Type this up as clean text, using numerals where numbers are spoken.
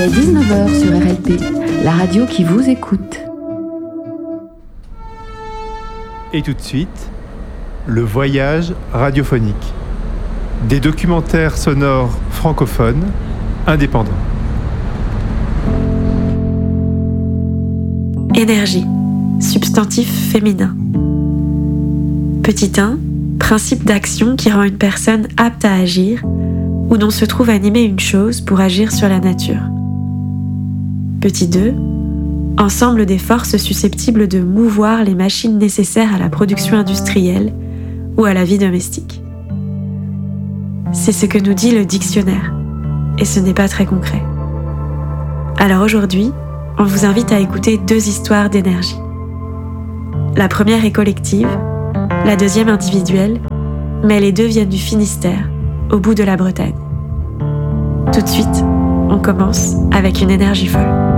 Il est 19h sur RLP, la radio qui vous écoute. Et tout de suite, le voyage radiophonique. Des documentaires sonores francophones indépendants. Énergie, substantif féminin. Petit 1, principe d'action qui rend une personne apte à agir ou dont se trouve animer une chose pour agir sur la nature. Petit 2, ensemble des forces susceptibles de mouvoir les machines nécessaires à la production industrielle ou à la vie domestique. C'est ce que nous dit le dictionnaire, et ce n'est pas très concret. Alors aujourd'hui, on vous invite à écouter 2 histoires d'énergie. La première est collective, la deuxième individuelle, mais les 2 viennent du Finistère, au bout de la Bretagne. Tout de suite, on commence avec une énergie folle.